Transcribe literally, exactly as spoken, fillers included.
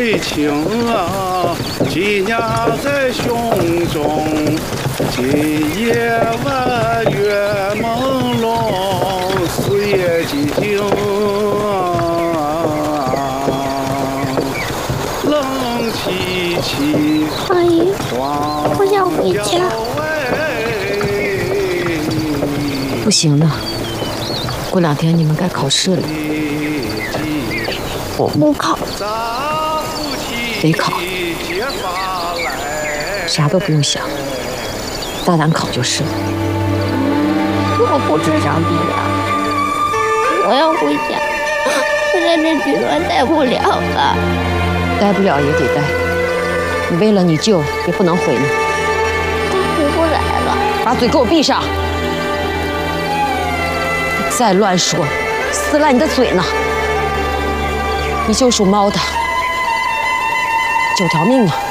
对情啊，紧压在胸中。今夜晚月朦胧，四野寂静。冷凄凄。 阿姨，我想回家。 不行了，过两天你们该考试了。 我不考。 得考，啥都不用想，大胆考就是了。 我不吃上帝呀！我要回家，我在这剧团待不了了。 待不了也得待，你为了你舅也不能回呢。 我回不来了。 把嘴给我闭上！你再乱说，撕烂你的嘴呢！你就属猫的，九条命呢。